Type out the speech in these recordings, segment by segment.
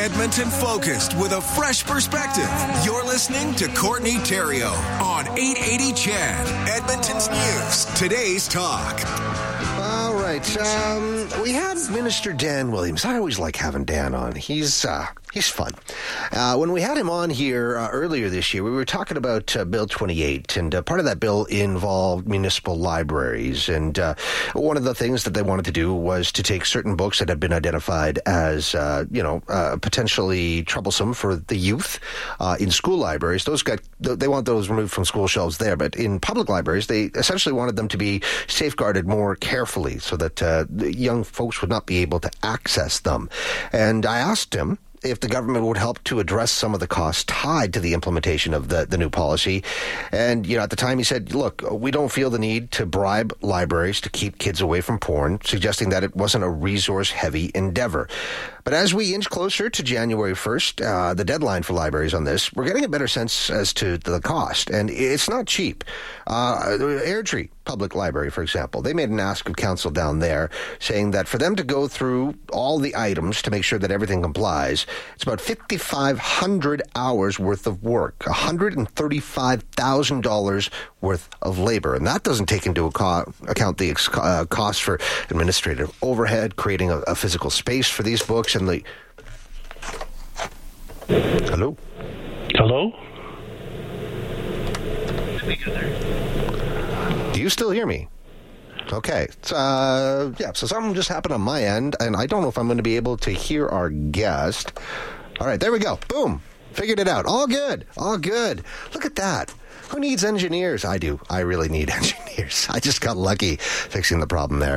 Edmonton focused with a fresh perspective. You're listening to Courtney Theriault on 880 CHED, Edmonton's News. Today's Talk. All right. We had Minister Dan Williams. I always like having Dan on. He's fun. When we had him on here earlier this year, we were talking about Bill 28, and part of that bill involved municipal libraries. And one of the things that they wanted to do was to take certain books that had been identified as, potentially troublesome for the youth in school libraries. They want those removed from school shelves there. But in public libraries, they essentially wanted them to be safeguarded more carefully so that the young folks would not be able to access them. And I asked him if the government would help to address some of the costs tied to the implementation of the new policy. And, at the time he said, look, we don't feel the need to bribe libraries to keep kids away from porn, suggesting that it wasn't a resource-heavy endeavor. But as we inch closer to January 1st, the deadline for libraries on this, we're getting a better sense as to the cost. And it's not cheap. Airdrie Public Library, for example, they made an ask of council down there saying that for them to go through all the items to make sure that everything complies, it's about 5,500 hours worth of work, $135,000 worth of labor. And that doesn't take into account the cost for administrative overhead, creating a physical space for these books, and the... Hello? Hello? Do you still hear me? Okay. So something just happened on my end, and I don't know if I'm going to be able to hear our guest. All right, there we go. Boom. Figured it out. All good. All good. Look at that. Who needs engineers? I do. I really need engineers. I just got lucky fixing the problem there.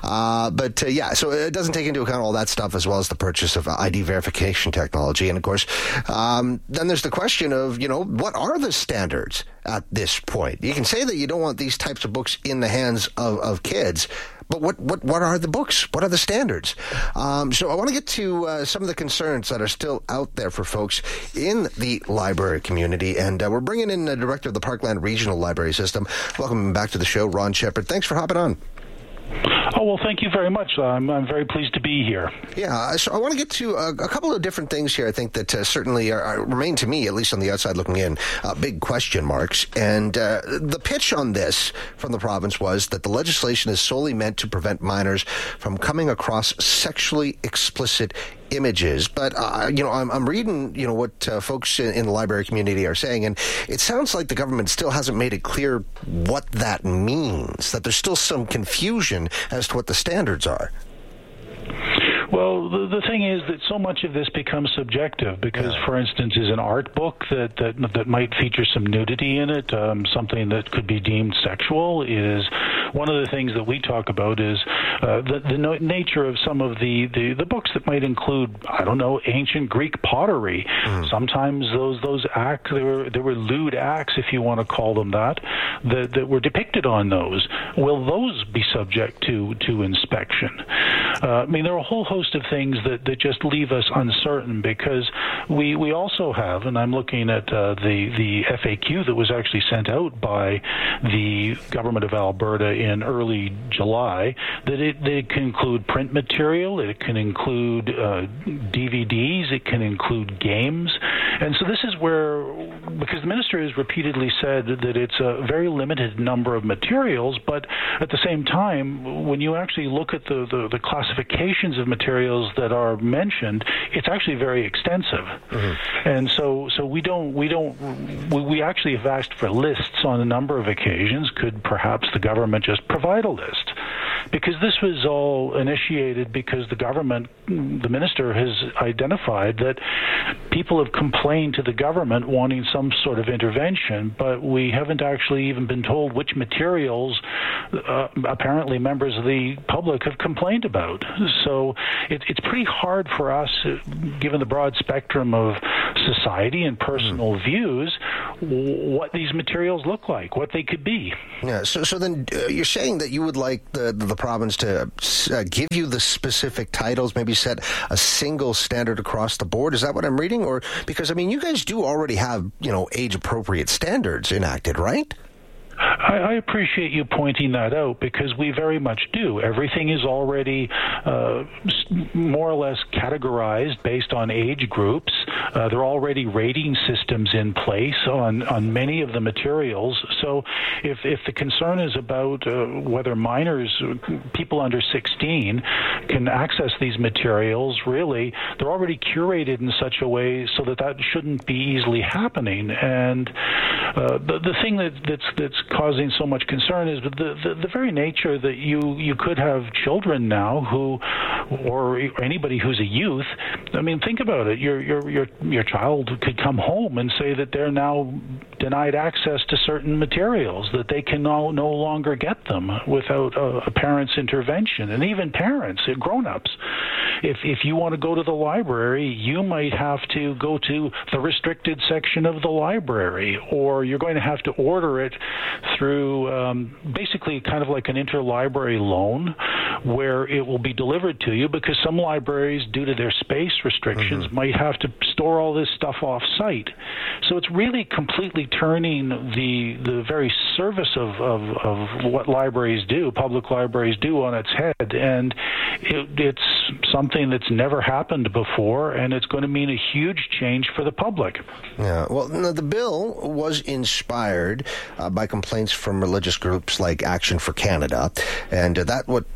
So it doesn't take into account all that stuff as well as the purchase of ID verification technology. And, of course, then there's the question of, what are the standards at this point? You can say that you don't want these types of books in the hands of kids, but what are the books? What are the standards? So I want to get to some of the concerns that are still out there for folks in the library community. And we're bringing in the director of the Parkland Regional Library System. Welcome back to the show, Ron Shepherd. Thanks for hopping on. Oh, well, thank you very much. I'm very pleased to be here. Yeah, so I want to get to a couple of different things here, I think, that certainly remain to me, at least on the outside looking in, big question marks. And the pitch on this from the province was that the legislation is solely meant to prevent minors from coming across sexually explicit images. But, I'm reading, what folks in the library community are saying, and it sounds like the government still hasn't made it clear what that means, that there's still some confusion as to what the standards are. Well, the thing is that so much of this becomes subjective because, for instance, is an art book that might feature some nudity in it, something that could be deemed sexual, is one of the things that we talk about is the nature of some of the books that might include, ancient Greek pottery. Sometimes those acts, there were lewd acts, if you want to call them that were depicted on those. Will those be subject to inspection? There are a whole host of things that just leave us uncertain because we also have, and I'm looking at the FAQ that was actually sent out by the Government of Alberta in early July, that it can include print material, it can include DVDs, it can include games. And so this is where, because the minister has repeatedly said that it's a very limited number of materials, but at the same time, when you actually look at the classifications of materials that are mentioned, it's actually very extensive. And so we actually have asked for lists on a number of occasions. Could perhaps the government just provide a list? Because this was all initiated because the minister has identified that people have complained to the government wanting some sort of intervention, but we haven't actually even been told which materials apparently members of the public have complained about. So it's pretty hard for us, given the broad spectrum of society and personal views, what these materials look like, what they could be. Yeah. So then you're saying that you would like the province to give you the specific titles, maybe set a single standard across the board. Is that what I'm reading? Or because, you guys do already have, age-appropriate standards enacted, right? I appreciate you pointing that out, because we very much do. Everything is already more or less categorized based on age groups. There are already rating systems in place on many of the materials. So if the concern is about whether minors, people under 16, can access these materials, really, they're already curated in such a way so that shouldn't be easily happening. And the thing that's causing so much concern is the very nature that you could have children now or anybody who's a youth. I mean, think about it. Your child could come home and say that they're now denied access to certain materials, that they can no longer get them without a parent's intervention. And even parents, grown-ups, if you want to go to the library, you might have to go to the restricted section of the library, or you're going to have to order it through basically kind of like an interlibrary loan, where it will be delivered to you, because some libraries, due to their space restrictions, might have to store all this stuff off-site. So it's really completely turning the very service of what libraries do, public libraries do, on its head. And it's something that's never happened before, and it's going to mean a huge change for the public. Yeah, well, no, the bill was inspired by complaints from religious groups like Action for Canada, and that's what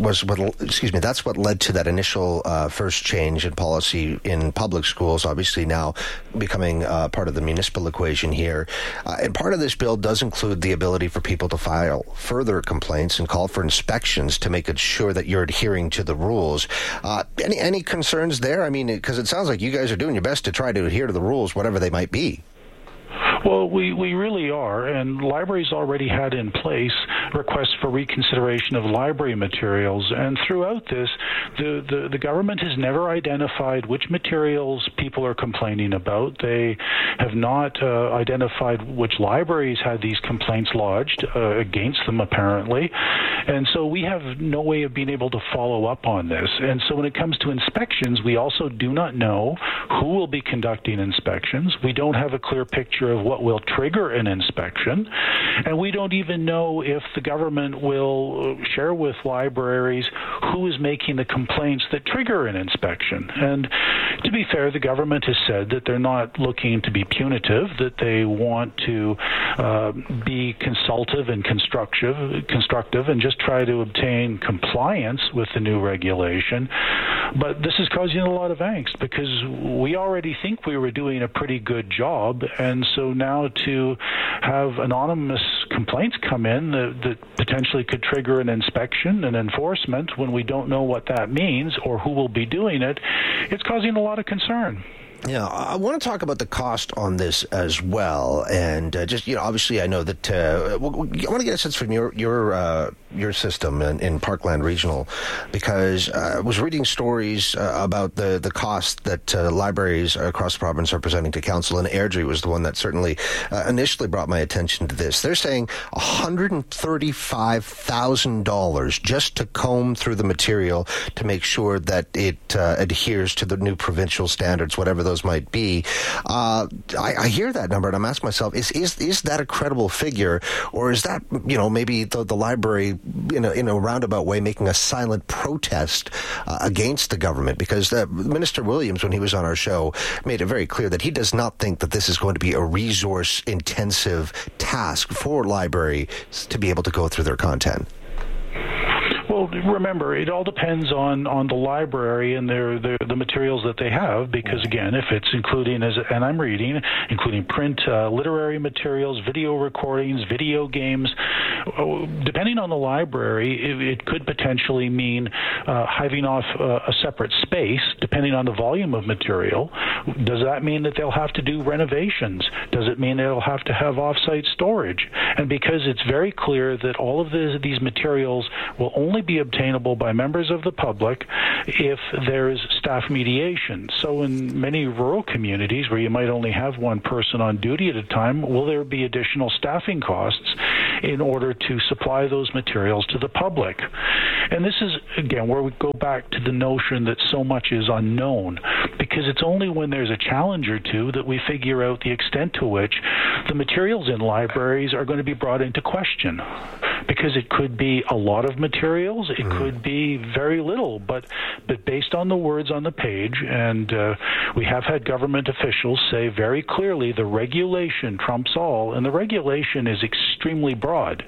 led to that initial first change in policy in public schools, obviously now becoming part of the municipal equation here. And part of this bill does include the ability for people to file further complaints and call for inspections to make it sure that you're adhering to the rules. Any concerns there? I mean, because it sounds like you guys are doing your best to try to adhere to the rules, whatever they might be. Well, we really are, and libraries already had in place requests for reconsideration of library materials, and throughout this, the government has never identified which materials people are complaining about. They have not identified which libraries had these complaints lodged against them, apparently, and so we have no way of being able to follow up on this. And so when it comes to inspections, we also do not know who will be conducting inspections. We don't have a clear picture of what will trigger an inspection, and we don't even know if the government will share with libraries who is making the complaints that trigger an inspection. And to be fair, the government has said that they're not looking to be punitive, that they want to be consultative and constructive and just try to obtain compliance with the new regulation. But this is causing a lot of angst, because we already think we were doing a pretty good job, and so now to have anonymous complaints come in that potentially could trigger an inspection and enforcement when we don't know what that means or who will be doing it, it's causing a lot of concern. Yeah, I want to talk about the cost on this as well, and obviously I know that I want to get a sense from your system in Parkland Regional, because I was reading stories about the cost that libraries across the province are presenting to council, and Airdrie was the one that certainly initially brought my attention to this. They're saying $135,000 just to comb through the material to make sure that it adheres to the new provincial standards, whatever those might be. I hear that number and I'm asking myself, is that a credible figure, or is that maybe the library in a roundabout way making a silent protest against the government? Because Minister Williams, when he was on our show, made it very clear that he does not think that this is going to be a resource intensive task for libraries to be able to go through their content. Well, remember, it all depends on the library and the materials that they have, because, again, if it's including, and I'm reading, including print, literary materials, video recordings, video games, depending on the library, it could potentially mean hiving off a separate space, depending on the volume of material. Does that mean that they'll have to do renovations? Does it mean they'll have to have off-site storage? And because it's very clear that all of these materials will only be obtainable by members of the public if there is staff mediation. So in many rural communities where you might only have one person on duty at a time, will there be additional staffing costs in order to supply those materials to the public? And this is, again, where we go back to the notion that so much is unknown, because it's only when there's a challenge or two that we figure out the extent to which the materials in libraries are going to be brought into question. Because it could be a lot of materials, it could be very little, but based on the words on the page, and we have had government officials say very clearly the regulation trumps all, and the regulation is extremely broad.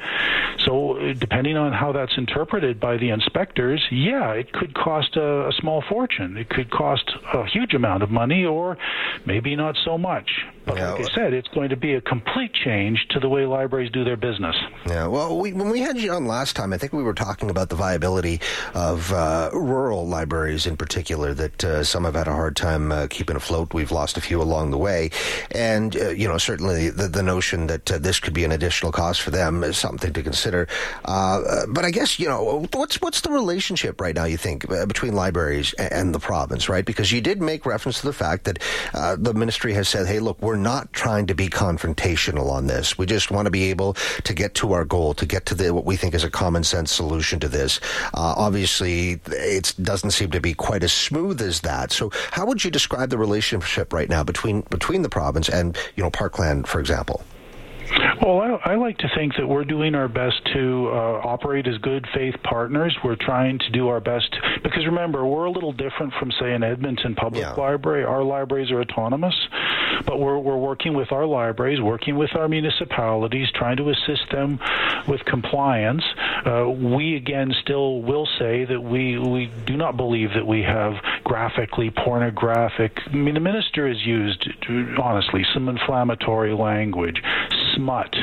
So depending on how that's interpreted by the inspectors, yeah, it could cost a small fortune. It could cost a huge amount of money, or maybe not so much. But like I said, it's going to be a complete change to the way libraries do their business. Yeah, well, when we had you on last time, I think we were talking about the viability of rural libraries in particular, that some have had a hard time keeping afloat. We've lost a few along the way. And, certainly the notion that this could be an additional cost for them is something to consider. But I guess, what's the relationship right now, you think, between libraries and the province, right? Because you did make reference to the fact that the ministry has said, hey, look, we're not trying to be confrontational on this. We just want to be able to get to our goal, to get to what we think is a common sense solution to this. Obviously, it doesn't seem to be quite as smooth as that. So how would you describe the relationship right now between the province and, Parkland, for example? Well, I like to think that we're doing our best to operate as good faith partners. We're trying to do our best, because remember, we're a little different from, say, an Edmonton Public Library. Our libraries are autonomous, but we're working with our libraries, working with our municipalities, trying to assist them with compliance. We, again, still will say that we do not believe that we have graphically pornographic. I mean, the minister has used, honestly, some inflammatory language, smut,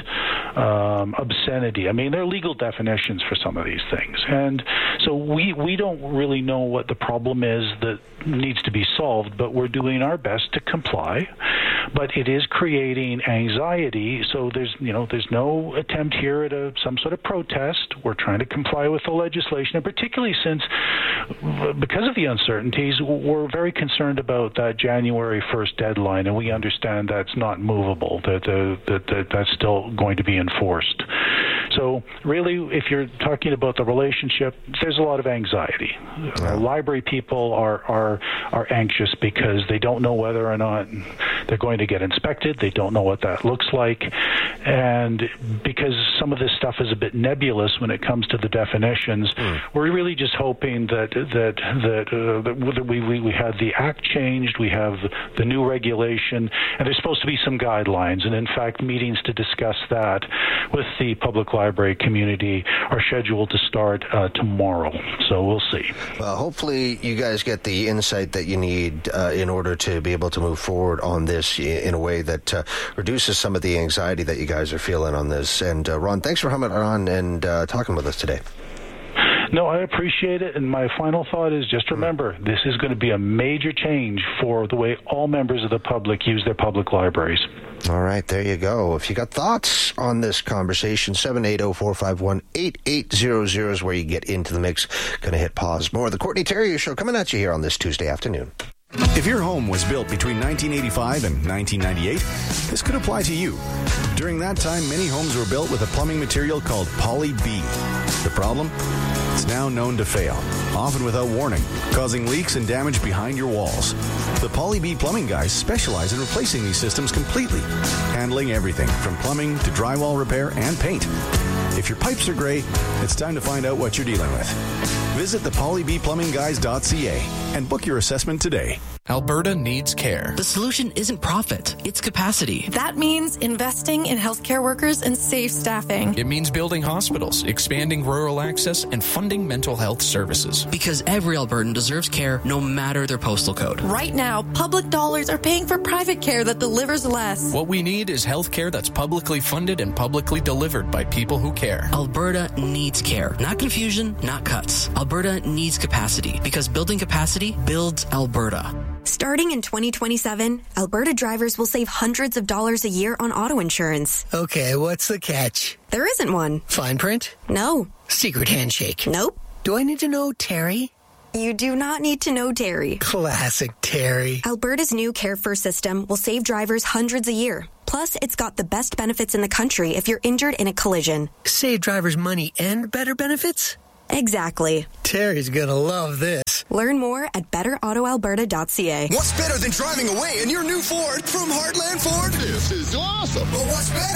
obscenity. I mean, there are legal definitions for some of these things. And so we don't really know what the problem is that needs to be solved, but we're doing our best to comply. But it is creating anxiety. So there's no attempt here at some sort of protest. We're trying to comply with the legislation, and particularly since, because of the uncertainties, we're very concerned about that January 1st deadline, and we understand that's not movable, that's still going to be enforced. So really, if you're talking about the relationship, there's a lot of anxiety. Library people are anxious because they don't know whether or not they're going to get inspected. They don't know what that looks like. And because some of this stuff is a bit nebulous when it comes to the definitions, we're really just hoping that we had the act changed, we have the new regulation, and there's supposed to be some guidelines. And in fact, meetings to discuss that with the public library community are scheduled to start tomorrow. So we'll see. Well, hopefully you guys get the insight that you need in order to be able to move forward on this in a way that reduces some of the anxiety that you guys are feeling on this. And Ron, thanks for coming on and talking with us today. No, I appreciate it. And my final thought is just remember, this is going to be a major change for the way all members of the public use their public libraries. All right, there you go. If you got thoughts on this conversation, 780-451-8800 is where you get into the mix. Going to hit pause. More of the Courtney Terrio Show coming at you here on this Tuesday afternoon. If your home was built between 1985 and 1998, this could apply to you. During that time, many homes were built with a plumbing material called Poly B. The problem? It's now known to fail, often without warning, causing leaks and damage behind your walls. The Poly B plumbing guys specialize in replacing these systems completely, handling everything from plumbing to drywall repair and paint. If your pipes are gray, it's time to find out what you're dealing with. Visit thepolybplumbingguys.ca and book your assessment today. Alberta needs care. The solution isn't profit, it's capacity. That means investing in healthcare workers and safe staffing. It means building hospitals, expanding rural access, and funding mental health services. Because every Albertan deserves care no matter their postal code. Right now, public dollars are paying for private care that delivers less. What we need is health care that's publicly funded and publicly delivered by people who care. Alberta needs care. Not confusion, not cuts. Alberta needs capacity because building capacity builds Alberta. Starting in 2027, Alberta drivers will save hundreds of dollars a year on auto insurance. Okay, what's the catch? There isn't one. Fine print? No. Secret handshake? Nope. Do I need to know Terry? You do not need to know Terry. Classic Terry. Alberta's new Care First system will save drivers hundreds a year. Plus, it's got the best benefits in the country if you're injured in a collision. Save drivers money and better benefits? Exactly. Terry's gonna love this. Learn more at betterautoalberta.ca. What's better than driving away in your new Ford from Heartland Ford? This is awesome. But what's better?